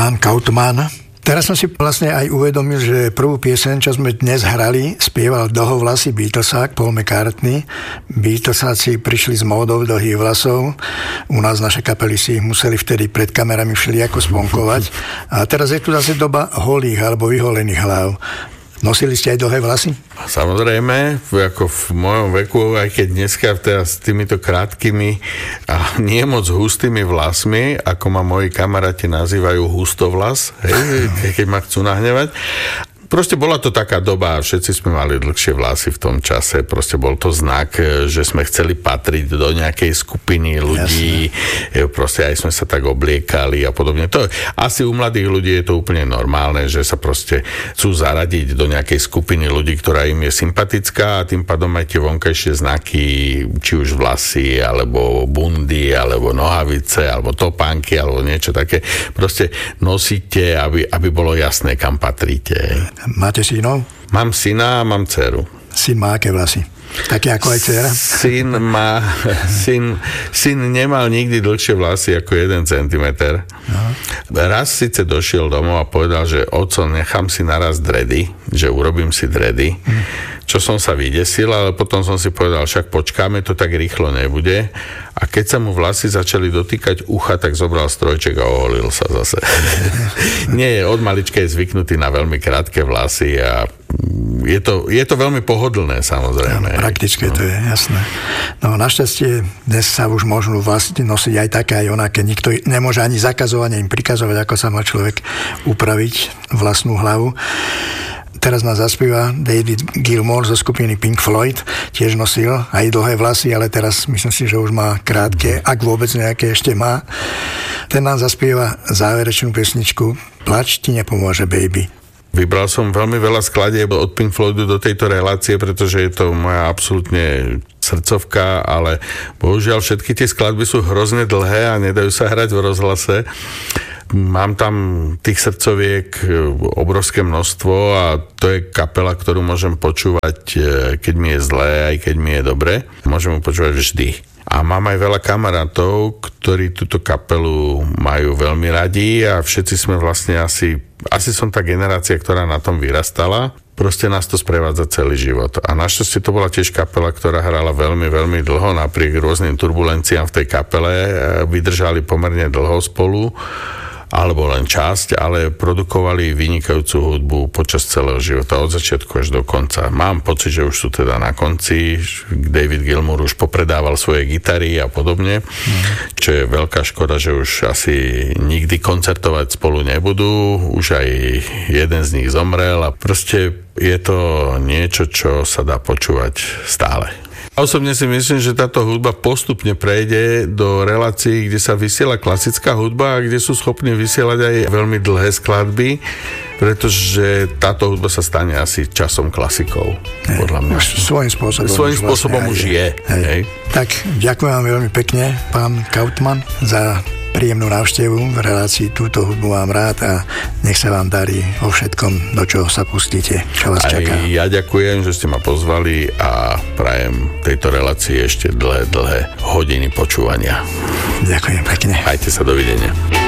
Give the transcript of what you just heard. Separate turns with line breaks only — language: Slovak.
pán Kautmann. Teraz som si vlastne aj uvedomil, že prvú pieseň, čo sme dnes hrali, spieval dlhovlasý Beatlesák Paul McCartney. Beatlesáci prišli s módou dlhých vlasov. U nás naše kapely si ich museli vtedy pred kamerami všelijako sponkovať. A teraz je tu zase doba holých alebo vyholených hlav. Nosili ste aj dlhé vlasy?
Samozrejme, ako v mojom veku, aj keď dneska teraz s týmito krátkými a nie moc hustými vlasmi, ako ma moji kamaráti nazývajú hustovlas, hej, keď ma chcú nahnevať. Proste bola to taká doba a všetci sme mali dlhšie vlasy v tom čase. Proste bol to znak, že sme chceli patriť do nejakej skupiny ľudí. Jasne. Proste aj sme sa tak obliekali a podobne. To, asi u mladých ľudí je to úplne normálne, že sa proste chcú zaradiť do nejakej skupiny ľudí, ktorá im je sympatická a tým pádom aj tie vonkajšie znaky, či už vlasy, alebo bundy, alebo nohavice, alebo topánky, alebo niečo také. Proste nosíte, aby bolo jasné, kam patríte.
Máte synov?
Mám syna a mám dceru.
Syn má aké vlasy? Také ako aj dcera?
Syn nemal nikdy dlhšie vlasy ako 1 centimeter. Raz síce došiel domov a povedal, že oco, nechám si naraz dredy, že urobím si dredy. Čo som sa vydesil, ale potom som si povedal, však počkáme, to tak rýchlo nebude. A keď sa mu vlasy začali dotýkať ucha, tak zobral strojček a oholil sa zase. Nie, od malička je zvyknutý na veľmi krátke vlasy a je to veľmi pohodlné, samozrejme.
No, praktické to je, jasné. No našťastie dnes sa už môžu vlasy nosiť aj také, aj onaké. Nikto nemôže ani zakazovať, ani prikazovať, ako sa má človek upraviť vlastnú hlavu. Teraz nás zaspieva David Gilmour zo skupiny Pink Floyd. Tiež nosil aj dlhé vlasy, ale teraz myslím si, že už má krátke, ak vôbec nejaké ešte má. Ten nám zaspieva záverečnú pesničku Plač ti nepomôže, baby.
Vybral som veľmi veľa skladieb od Pink Floydu do tejto relácie, pretože je to moja absolútne srdcovka, ale bohužiaľ všetky tie skladby sú hrozne dlhé a nedajú sa hrať v rozhlase. Mám tam tých srdcoviek obrovské množstvo a to je kapela, ktorú môžem počúvať, keď mi je zlé, aj keď mi je dobre. Môžem ju počúvať vždy. A mám aj veľa kamarátov, ktorí túto kapelu majú veľmi radi a všetci sme vlastne asi som tá generácia, ktorá na tom vyrastala. Proste nás to sprevádza celý život. A našťastie to bola tiež kapela, ktorá hrala veľmi, veľmi dlho, napriek rôznym turbulenciám v tej kapele. Vydržali pomerne dlho spolu, alebo len časť, ale produkovali vynikajúcu hudbu počas celého života, od začiatku až do konca. Mám pocit, že už sú teda na konci. David Gilmour už popredával svoje gitary a podobne, čo je veľká škoda, že už asi nikdy koncertovať spolu nebudú. Už aj jeden z nich zomrel a proste je to niečo, čo sa dá počúvať stále. Osobne si myslím, že táto hudba postupne prejde do relácií, kde sa vysiela klasická hudba a kde sú schopní vysielať aj veľmi dlhé skladby, pretože táto hudba sa stane asi časom klasikou, podľa mňa.
Svojím spôsobom
už je. Hej.
Tak ďakujem vám veľmi pekne, pán Kautmann, za príjemnú návštevu v relácii Túto hudbu mám rád a nech sa vám darí vo všetkom, do čoho sa pustíte, čo vás čaká.
Ja ďakujem, že ste ma pozvali a prajem tejto relácii ešte dlhé hodiny počúvania.
Ďakujem pekne.
Majte sa, dovidenia.